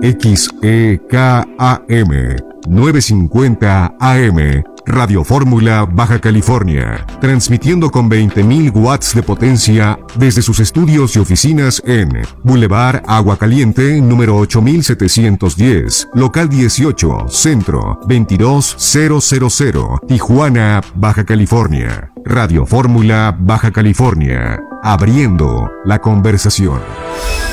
XEKAM 950 AM, Radio Fórmula Baja California, transmitiendo con 20.000 watts de potencia desde sus estudios y oficinas en Boulevard Agua Caliente, número 8710, local 18, centro 22000, Tijuana, Baja California. Radio Fórmula Baja California, abriendo la conversación.